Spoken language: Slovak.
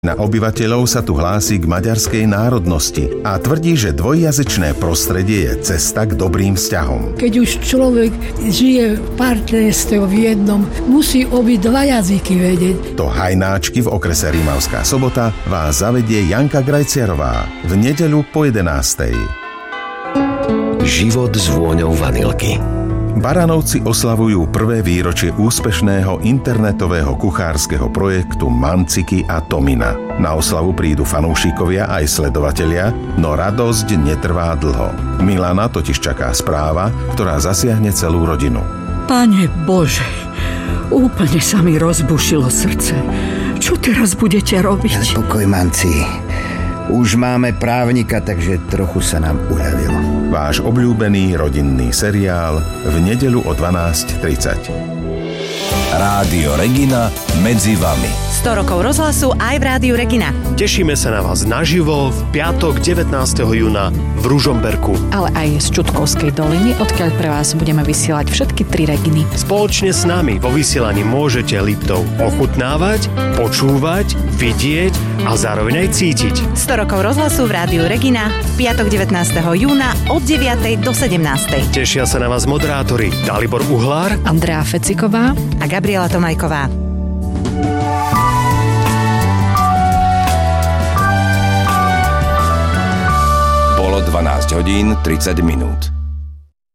Na obyvateľov sa tu hlási k maďarskej národnosti a tvrdí, že dvojjazyčné prostredie je cesta k dobrým vzťahom. Keď už človek žije v partnerstve v jednom, musí obidva jazyky vedieť. Do Hajnáčky v okrese Rímavská Sobota vás zavedie Janka Grajciarová v nedeľu po 11:00. Život s vôňou vanilky. Baranovci oslavujú prvé výročie úspešného internetového kuchárskeho projektu Manciky a Tomina. Na oslavu prídu fanúšikovia aj sledovatelia, no radosť netrvá dlho. Milana totiž čaká správa, ktorá zasiahne celú rodinu. Pane Bože, úplne sa mi rozbušilo srdce. Čo teraz budete robiť? Pokoj, Manci. Už máme právnika, takže trochu sa nám uľavilo. Váš obľúbený rodinný seriál v nedeľu o 12:30. Rádio Regina medzi vami. 100 rokov rozhlasu aj v Rádiu Regina. Tešíme sa na vás naživo v piatok 19. júna v Ružomberku. Ale aj z Čutkovskej doliny, odkiaľ pre vás budeme vysielať všetky 3 Reginy. Spoločne s nami vo vysielaní môžete Liptov ochutnávať, počúvať, vidieť a zároveň aj cítiť. 100 rokov rozhlasu v Rádiu Regina v piatok 19. júna od 9. do 17. Tešia sa na vás moderátori Dalibor Uhlár, Andrea Feciková a Gabriela Tomajková. Bolo 12 hodín 30 minút.